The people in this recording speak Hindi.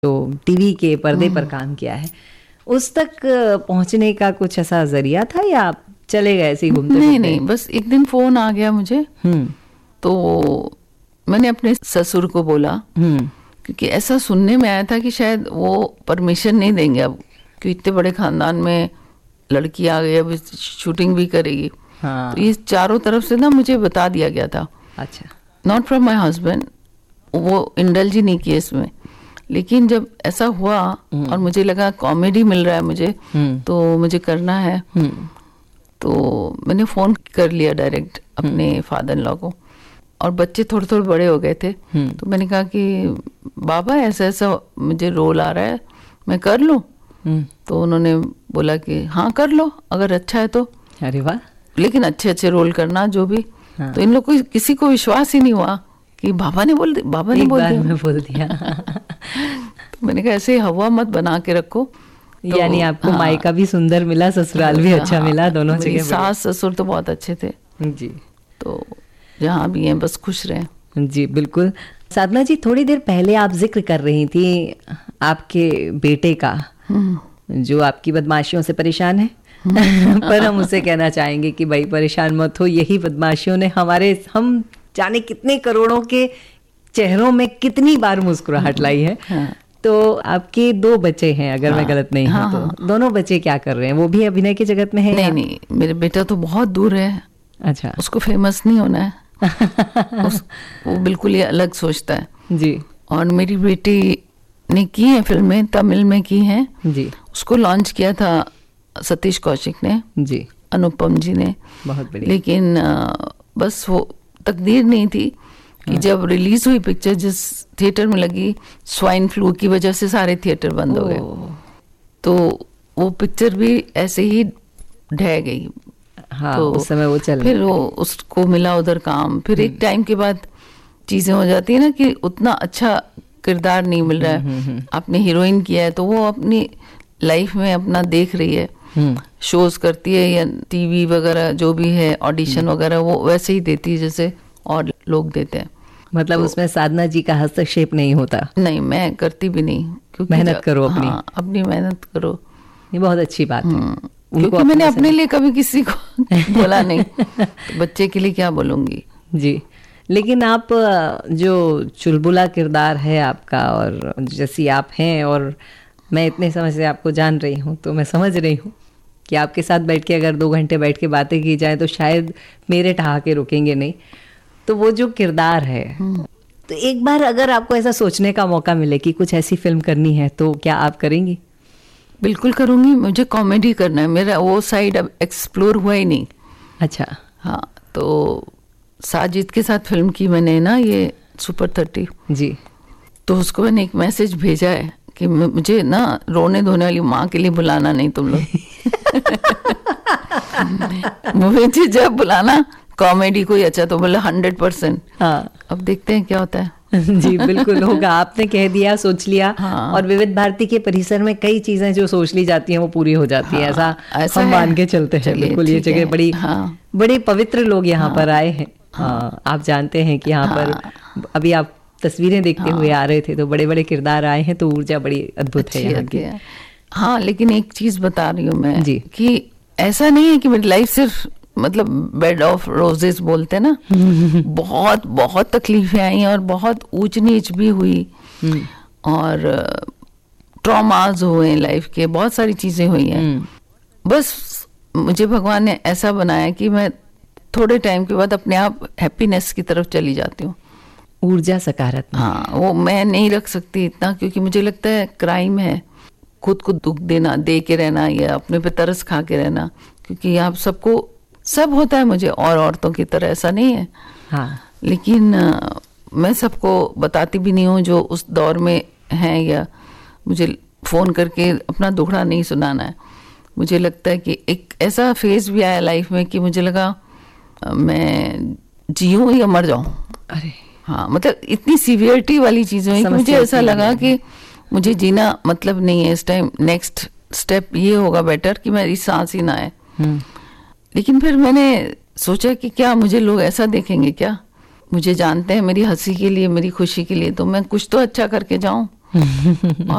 जो टीवी के पर्दे पर काम किया है, उस तक पहुंचने का कुछ ऐसा जरिया था या आप चले गए ऐसे ही घूमते? नहीं, बस एक दिन फोन आ गया मुझे। तो मैंने अपने ससुर को बोला, क्योंकि ऐसा सुनने में आया था कि शायद वो परमिशन नहीं देंगे अब, क्योंकि इतने बड़े खानदान में लड़की आ गई, अब शूटिंग भी करेगी। हाँ। तो ये चारों तरफ से ना मुझे बता दिया गया था। अच्छा। नॉट फ्रॉम माई हस्बैंड, वो इंडल्ज ही नहीं किए इसमें। लेकिन जब ऐसा हुआ और मुझे लगा कॉमेडी मिल रहा है मुझे, तो मुझे करना है, तो मैंने फ़ोन कर लिया डायरेक्ट अपने फादर इन लॉ को। और बच्चे थोड़े थोड़े बड़े हो गए थे, तो मैंने कहा कि बाबा ऐसा ऐसा मुझे रोल आ रहा है, मैं कर लूँ? तो उन्होंने बोला कि हाँ कर लो, अगर अच्छा है तो। अरे वाह। लेकिन अच्छे अच्छे रोल करना जो भी। हाँ। तो इन लोग को किसी को विश्वास ही नहीं हुआ कि बाबा ने बोल दिया। तो मैंने कहा ऐसे हवा मत बना के रखो। तो यानी आपको मायका भी सुंदर मिला, ससुराल भी अच्छा मिला, दोनों जगह। सास ससुर तो बहुत अच्छे थे जी। तो जहाँ भी हैं बस खुश रहें। जी बिल्कुल। साधना जी, थोड़ी देर पहले आप जिक्र कर रही थी आपके बेटे का, जो आपकी बदमाशियों से परेशान है। पर हम उसे कहना चाहेंगे कि भाई परेशान मत हो, यही बदमाशियों ने हम जाने कितने करोड़ों के चेहरों में कितनी बार मुस्कुराहट लाई है। तो आपके 2 बच्चे हैं अगर मैं गलत नहीं हूँ तो। दोनों बच्चे क्या कर रहे हैं? वो भी अभिनय की जगत में है? नहीं, मेरे बेटा तो बहुत दूर है। अच्छा। उसको फेमस नहीं होना है। वो बिल्कुल ही अलग सोचता है जी। और मेरी बेटी ने की है फिल्में, तमिल में की हैं जी। उसको लॉन्च किया था सतीश कौशिक ने जी, अनुपम जी ने, बहुत बढ़िया। लेकिन बस वो तकदीर नहीं थी कि जब रिलीज हुई पिक्चर, जिस थिएटर में लगी, स्वाइन फ्लू की वजह से सारे थिएटर बंद हो गए, तो वो पिक्चर भी ऐसे ही ढह गई। हाँ, तो उस समय वो चल, फिर वो उसको मिला उधर काम, फिर एक टाइम के बाद चीजें हो जाती है ना कि उतना अच्छा किरदार नहीं मिल रहा है। आपने हीरोइन किया है तो वो अपनी लाइफ में अपना देख रही है, शोज करती है या टीवी वगैरह जो भी है, ऑडिशन वगैरह वो वैसे ही देती है जैसे और लोग देते हैं। मतलब तो उसमें साधना जी का हस्तक्षेप नहीं होता? नहीं, मैं करती भी नहीं, क्योंकि मेहनत करो अपनी। हाँ, अपनी मेहनत करो, ये बहुत अच्छी बात है। क्योंकि मैंने अपने लिए कभी किसी को बोला नहीं, तो बच्चे के लिए क्या बोलूंगी। जी। लेकिन आप जो चुलबुला किरदार है आपका, और जैसी आप हैं, और मैं इतने समय से आपको जान रही हूँ, तो मैं समझ रही हूँ कि आपके साथ बैठ के अगर 2 घंटे बैठ के बातें की जाए तो शायद मेरे ठहाके रुकेंगे नहीं। तो वो जो किरदार है, तो एक बार अगर आपको ऐसा सोचने का मौका मिले कि कुछ ऐसी फिल्म करनी है, तो क्या आप करेंगी? बिल्कुल करूँगी। मुझे कॉमेडी करना है, मेरा वो साइड अब एक्सप्लोर हुआ ही नहीं। अच्छा। हाँ, तो साजिद के साथ फिल्म की मैंने ना, ये सुपर 30 जी। तो उसको मैंने एक मैसेज भेजा है कि मुझे ना रोने धोने वाली माँ के लिए बुलाना नहीं तुम लोग। मुझे जब बुलाना कॉमेडी कोई अच्छा तो बोला 100%। हाँ, अब देखते हैं क्या होता है। जी बिल्कुल होगा। आपने कह दिया, सोच लिया। हाँ। और विविध भारती के परिसर में कई चीजें जो सोच ली जाती हैं वो पूरी हो जाती है। ऐसा हम मान के चलते हैं। बिल्कुल, ये जगह बड़ी पवित्र लोग यहाँ पर आए हैं। हाँ, आप जानते हैं कि यहाँ पर अभी आप तस्वीरें देखते हुए आ रहे थे, तो बड़े बड़े किरदार आए हैं, तो ऊर्जा बड़ी अद्भुत है यहाँ की। हाँ, लेकिन एक चीज बता रही हूँ मैं जी, कि ऐसा नहीं है कि मेरी लाइफ सिर्फ मतलब बेड ऑफ रोजेस बोलते हैं ना। बहुत बहुत तकलीफें आई और बहुत ऊंच नीच भी हुई, और ट्रॉमाज हुए लाइफ के, बहुत सारी चीजें हुई हैं। बस मुझे भगवान ने ऐसा बनाया कि मैं थोड़े टाइम के बाद अपने आप हैप्पीनेस की तरफ चली जाती हूँ। ऊर्जा सकारात्मक। हाँ, वो मैं नहीं रख सकती इतना, क्योंकि मुझे लगता है क्राइम है खुद को दुख देना, दे के रहना, या अपने पे तरस खा के रहना, क्योंकि आप सबको सब होता है, मुझे और औरतों की तरह ऐसा नहीं है। हाँ। लेकिन मैं सबको बताती भी नहीं हूँ जो उस दौर में हैं, या मुझे फ़ोन करके अपना दुखड़ा नहीं सुनाना है। मुझे लगता है कि एक ऐसा फेज भी आया लाइफ में कि मुझे लगा मैं जीऊँ या मर जाऊँ। अरे हाँ, मतलब इतनी सीवियरिटी वाली चीज़ें हुई कि मुझे ऐसा लगा कि मुझे जीना मतलब नहीं है इस टाइम। नेक्स्ट स्टेप ये होगा बेटर कि मेरी सांस ही ना आए। लेकिन फिर मैंने सोचा कि क्या मुझे लोग ऐसा देखेंगे क्या? मुझे जानते हैं मेरी हंसी के लिए, मेरी खुशी के लिए, तो मैं कुछ तो अच्छा करके जाऊं।